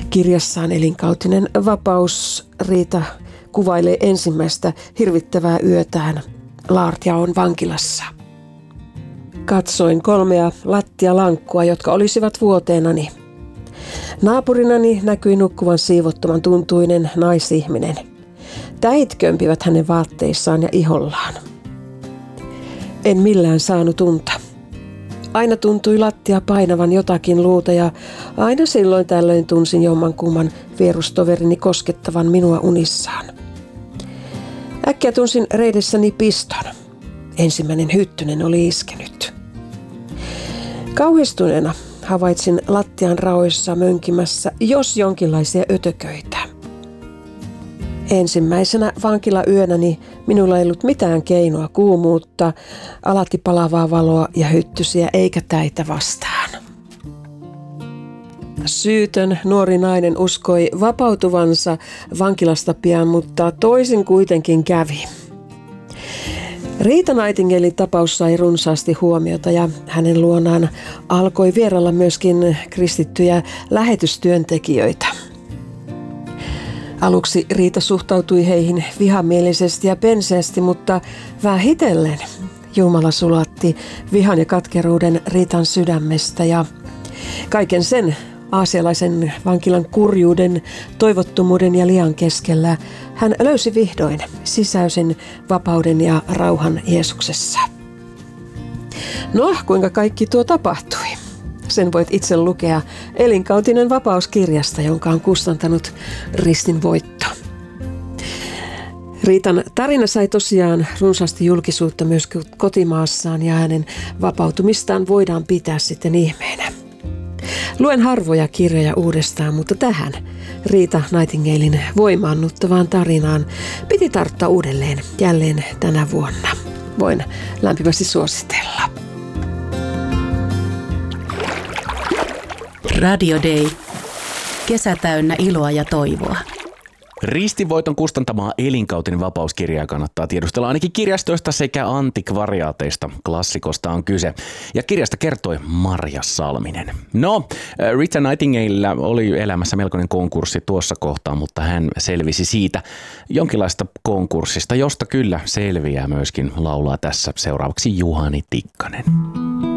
Kirjassaan Elinkautinen vapaus Riita kuvailee ensimmäistä hirvittävää yötään Laartjaon vankilassa. Katsoin 3 lattialankkua, jotka olisivat vuoteenani. Naapurinani näkyi nukkuvan siivottoman tuntuinen naisihminen. Täit kömpivät hänen vaatteissaan ja ihollaan. En millään saanut unta. Aina tuntui lattia painavan jotakin luuta ja aina silloin tällöin tunsin jommankumman vierustoverini koskettavan minua unissaan. Äkkiä tunsin reidessäni piston. Ensimmäinen hyttynen oli iskenyt. Kauhistuneena havaitsin lattian raoissa mönkimässä jos jonkinlaisia ötököitä. Ensimmäisenä vankilayönäni minulla ei ollut mitään keinoa kuumuutta, alati palavaa valoa ja hyttysiä eikä täitä vastaan. Syytön nuori nainen uskoi vapautuvansa vankilasta pian, mutta toisin kuitenkin kävi. Riita Nightingalen tapaus sai runsaasti huomiota ja hänen luonaan alkoi vierailla myöskin kristittyjä lähetystyöntekijöitä. Aluksi Riita suhtautui heihin vihamielisesti ja penseästi, mutta vähitellen Jumala sulatti vihan ja katkeruuden Riitan sydämestä ja kaiken sen aasialaisen vankilan kurjuuden, toivottomuuden ja lian keskellä hän löysi vihdoin sisäisen vapauden ja rauhan Jeesuksessa. No, kuinka kaikki tuo tapahtui? Sen voit itse lukea Elinkautinen vapauskirjasta, jonka on kustantanut Ristin Voitto. Riitan tarina sai tosiaan runsaasti julkisuutta myös kotimaassaan ja hänen vapautumistaan voidaan pitää sitten ihmeenä. Luen harvoja kirjoja uudestaan, mutta tähän Riita Nightingalen voimaannuttavaan tarinaan piti tarttua uudelleen jälleen tänä vuonna. Voin lämpimästi suositella. Radio Day. Kesä täynnä iloa ja toivoa. Ristin Voiton kustantamaa Elinkautinen vapauskirjaa kannattaa tiedustella ainakin kirjastoista sekä antikvariaateista. Klassikosta on kyse. Ja kirjasta kertoi Marja Salminen. No, Riita Nightingalella oli elämässä melkoinen konkurssi tuossa kohtaa, mutta hän selvisi siitä jonkinlaista konkurssista, josta kyllä selviää myöskin laulaa tässä seuraavaksi Juhani Tikkanen.